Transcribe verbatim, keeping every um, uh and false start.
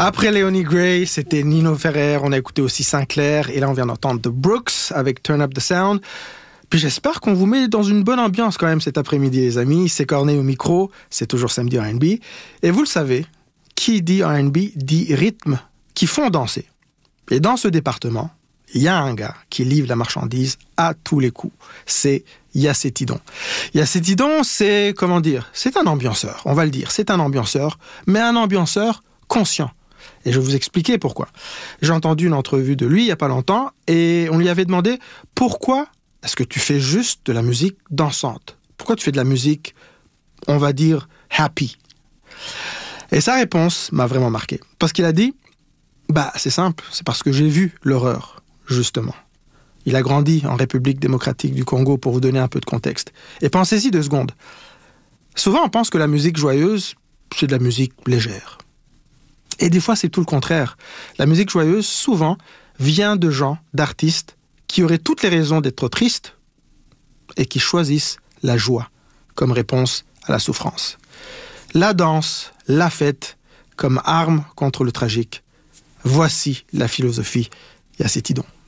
Après Léonie Gray, c'était Nino Ferrer, on a écouté aussi Sinclair, et là on vient d'entendre The Brooks avec Turn Up The Sound. Puis j'espère qu'on vous met dans une bonne ambiance quand même cet après-midi, les amis. C'est Corneille au micro, c'est toujours samedi R and B. Et vous le savez, qui dit R and B dit rythme qui font danser. Et dans ce département, il y a un gars qui livre la marchandise à tous les coups. C'est Yassé Tidon. Yassé Tidon, c'est, comment dire, c'est un ambianceur, on va le dire. C'est un ambianceur, mais un ambianceur conscient. Et je vais vous expliquer pourquoi. J'ai entendu une entrevue de lui il n'y a pas longtemps, et on lui avait demandé pourquoi est-ce que tu fais juste de la musique dansante? Pourquoi tu fais de la musique, on va dire, happy? Et sa réponse m'a vraiment marqué. Parce qu'il a dit, bah c'est simple, c'est parce que j'ai vu l'horreur, justement. Il a grandi en République démocratique du Congo, pour vous donner un peu de contexte. Et pensez-y deux secondes. Souvent on pense que la musique joyeuse, c'est de la musique légère. Et des fois c'est tout le contraire. La musique joyeuse, souvent, vient de gens, d'artistes, qui auraient toutes les raisons d'être tristes et qui choisissent la joie comme réponse à la souffrance. La danse, la fête, comme arme contre le tragique. Voici la philosophie Yassé Tidon.